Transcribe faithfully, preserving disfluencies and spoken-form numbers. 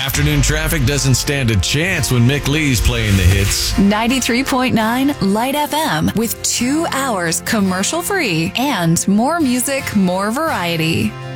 Afternoon traffic doesn't stand a chance when Mick Lee's playing the hits. ninety-three point nine Light F M with two hours commercial free and more music, more variety.